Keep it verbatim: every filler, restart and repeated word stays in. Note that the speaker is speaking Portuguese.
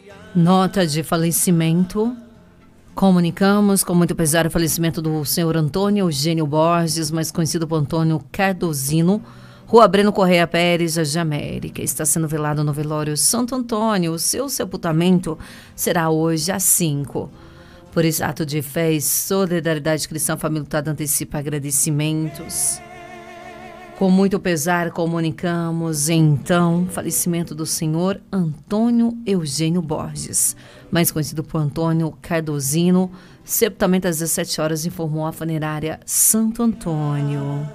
Nota de falecimento. Comunicamos com muito pesar o falecimento do senhor Antônio Eugênio Borges, mais conhecido por Antônio Cardozino, Rua Breno Correia Pérez, Jardim América. Está sendo velado no velório Santo Antônio. O seu sepultamento será hoje às cinco. Por esse ato de fé e solidariedade cristã, a família Hurtado antecipa agradecimentos. Com muito pesar, comunicamos, então, o falecimento do senhor Antônio Eugênio Borges, mais conhecido por Antônio Cardozino. Sepultamento às dezessete horas, informou a funerária Santo Antônio.